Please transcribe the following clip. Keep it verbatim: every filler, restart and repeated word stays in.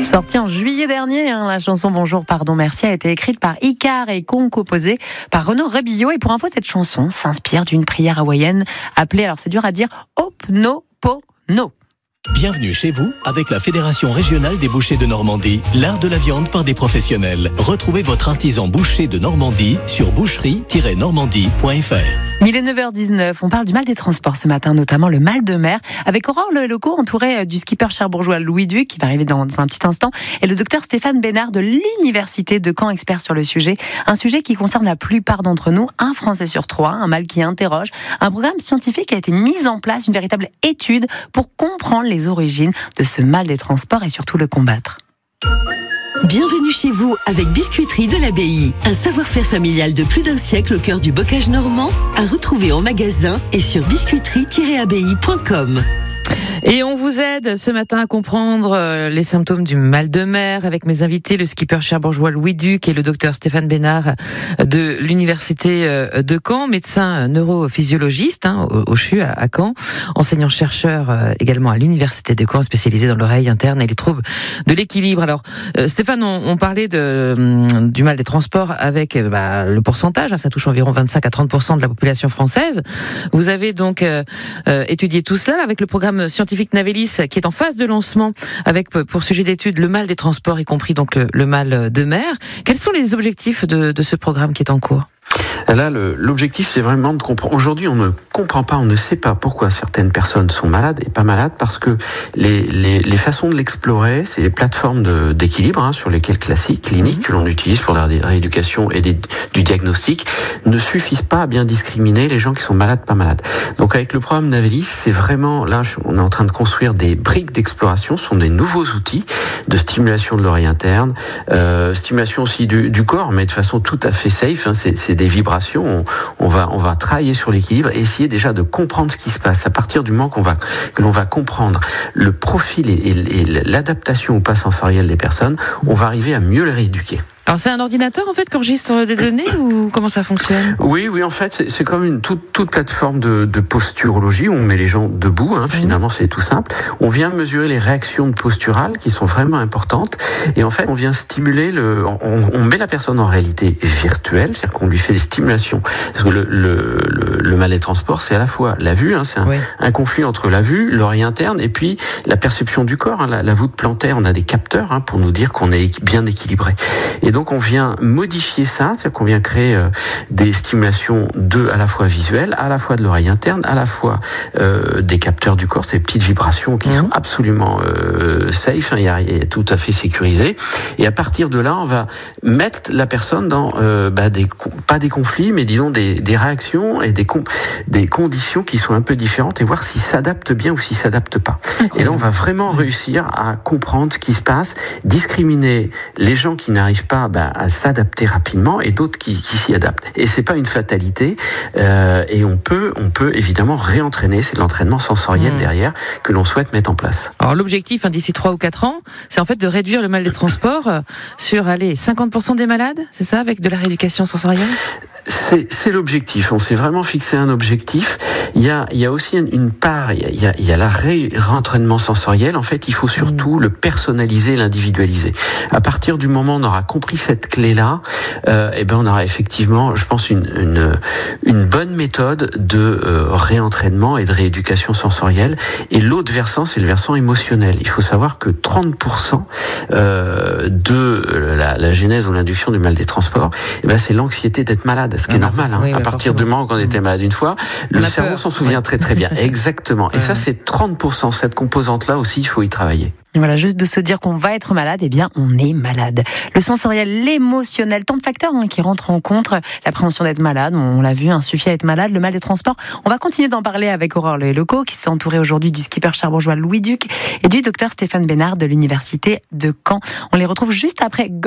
Sortie en juillet dernier, hein, la chanson Bonjour, pardon, merci a été écrite par Icare et composée par Renaud Rebillot. Et pour info, cette chanson s'inspire d'une prière hawaïenne appelée, alors c'est dur à dire, Ho'oponopono. Bienvenue chez vous avec la Fédération régionale des bouchers de Normandie, l'art de la viande par des professionnels. Retrouvez votre artisan boucher de Normandie sur boucherie tiret normandie point f r. Il est neuf heures dix-neuf, on parle du mal des transports ce matin, notamment le mal de mer, avec Aurore Leloco, entouré du skipper cherbourgeois Louis Duc, qui va arriver dans un petit instant, et le docteur Stéphane Bénard de l'Université de Caen, expert sur le sujet. Un sujet qui concerne la plupart d'entre nous, un Français sur trois, un mal qui interroge. Un programme scientifique a été mis en place, une véritable étude pour comprendre les origines de ce mal des transports et surtout le combattre. Bienvenue chez vous avec Biscuiterie de l'Abbaye. Un savoir-faire familial de plus d'un siècle au cœur du bocage normand, à retrouver en magasin et sur biscuiterie tiret abbaye point com. Et on vous aide ce matin à comprendre les symptômes du mal de mer avec mes invités, le skipper cherbourgeois Louis Duc et le docteur Stéphane Bénard de l'Université de Caen, médecin neurophysiologiste hein, au, au C H U à Caen, enseignant-chercheur également à l'Université de Caen, spécialisé dans l'oreille interne et les troubles de l'équilibre. Alors Stéphane, on, on parlait de, du mal des transports avec bah, le pourcentage, hein, ça touche environ vingt-cinq à trente pour cent de la population française. Vous avez donc euh, étudié tout cela avec le programme scientifique Navelis qui est en phase de lancement avec pour sujet d'étude le mal des transports, y compris donc le, le mal de mer. Quels sont les objectifs de, de ce programme qui est en cours ? Là, le, l'objectif, c'est vraiment de comprendre. Aujourd'hui, on ne comprend pas, on ne sait pas pourquoi certaines personnes sont malades et pas malades, parce que les, les, les façons de l'explorer, c'est les plateformes de, d'équilibre, hein, sur lesquelles classiques, cliniques, que l'on utilise pour la rééducation et des, du diagnostic, ne suffisent pas à bien discriminer les gens qui sont malades, pas malades. Donc, avec le programme Navelis, c'est vraiment, là, on est en train de construire des briques d'exploration, ce sont des nouveaux outils de stimulation de l'oreille interne, euh, stimulation aussi du, du corps, mais de façon tout à fait safe, hein, c'est, c'est des vibrations. On, on va on va travailler sur l'équilibre et essayer déjà de comprendre ce qui se passe. À partir du moment qu'on va que l'on va comprendre le profil et, et, et l'adaptation ou pas sensorielle des personnes, on va arriver à mieux les rééduquer. Alors c'est un ordinateur en fait qui enregistre des données ou comment ça fonctionne ? Oui, oui, en fait c'est, c'est comme une toute, toute plateforme de, de posturologie où on met les gens debout. Hein, finalement, c'est tout simple. On vient mesurer les réactions posturales qui sont vraiment importantes et en fait on vient stimuler le. On, on met la personne en réalité virtuelle, c'est-à-dire qu'on lui fait des stimulations. Parce que le, le, le, le mal des transports, c'est à la fois la vue, hein, c'est un, oui. un conflit entre la vue, l'oreille interne et puis la perception du corps. Hein, la, la voûte plantaire, on a des capteurs hein, pour nous dire qu'on est bien équilibré. Et donc on vient modifier ça, c'est-à-dire qu'on vient créer euh, des stimulations de à la fois visuelles, à la fois de l'oreille interne, à la fois euh, des capteurs du corps, ces petites vibrations qui mmh. sont absolument euh, safe, hein, y a, y a tout à fait sécurisées. Et à partir de là, on va mettre la personne dans euh, bah, des pas des conflits, mais disons des, des réactions et des com- des conditions qui sont un peu différentes et voir s'ils s'adaptent bien ou s'ils s'adaptent pas. Okay. Et là, on va vraiment réussir à comprendre ce qui se passe, discriminer les gens qui n'arrivent pas Bah, à s'adapter rapidement et d'autres qui, qui s'y adaptent. Et c'est pas une fatalité euh, et on peut, on peut évidemment réentraîner, c'est de l'entraînement sensoriel mmh. derrière que l'on souhaite mettre en place. Alors l'objectif hein, d'ici trois ou quatre ans, c'est en fait de réduire le mal des transports euh, sur allez, cinquante pour cent des malades, c'est ça, avec de la rééducation sensorielle ? C'est, c'est l'objectif. On s'est vraiment fixé un objectif. Il y a, il y a aussi une, une part, il y a, il y a la ré, réentraînement sensoriel. En fait, il faut surtout mmh. le personnaliser, l'individualiser. À partir du moment où on aura compris cette clé-là, euh, eh ben on aura effectivement, je pense, une, une, une bonne méthode de euh, réentraînement et de rééducation sensorielle. Et l'autre versant, c'est le versant émotionnel. Il faut savoir que trente pour cent euh, de la, la genèse ou l'induction du mal des transports, eh ben c'est l'anxiété d'être malade. Ce qui est normal, hein. Oui, à partir du moment où on était malade une fois, le cerveau peur. s'en souvient ouais. très très bien. Exactement. Et ouais. ça, c'est trente pour cent. Cette composante-là aussi, il faut y travailler. Voilà, juste de se dire qu'on va être malade, eh bien, on est malade. Le sensoriel, l'émotionnel, tant de facteurs hein, qui rentrent en compte. La prévention d'être malade, on l'a vu, un suffit à être malade, le mal des transports. On va continuer d'en parler avec Aurore Leloco, qui s'est entourée aujourd'hui du skipper cherbourgeois Louis Duc et du docteur Stéphane Bénard de l'Université de Caen. On les retrouve juste après